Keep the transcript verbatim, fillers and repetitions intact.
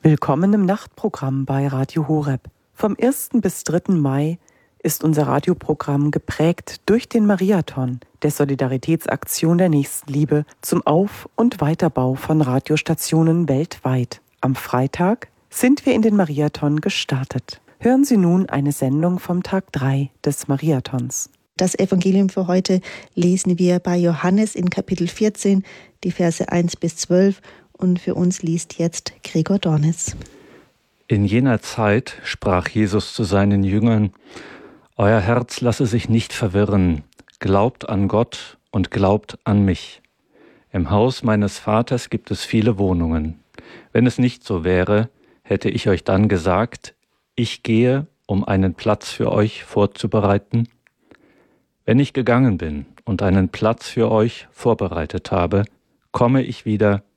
Willkommen im Nachtprogramm bei Radio Horeb. Vom ersten bis dritten Mai ist unser Radioprogramm geprägt durch den Mariathon, der Solidaritätsaktion der Nächstenliebe zum Auf- und Weiterbau von Radiostationen weltweit. Am Freitag sind wir in den Mariathon gestartet. Hören Sie nun eine Sendung vom Tag drei des Mariathons. Das Evangelium für heute lesen wir bei Johannes in Kapitel vierzehn, die Verse eins bis zwölf, und für uns liest jetzt Gregor Dornis. In jener Zeit sprach Jesus zu seinen Jüngern: Euer Herz lasse sich nicht verwirren, glaubt an Gott und glaubt an mich. Im Haus meines Vaters gibt es viele Wohnungen. Wenn es nicht so wäre, hätte ich euch dann gesagt, ich gehe, um einen Platz für euch vorzubereiten. Wenn ich gegangen bin und einen Platz für euch vorbereitet habe, komme ich wieder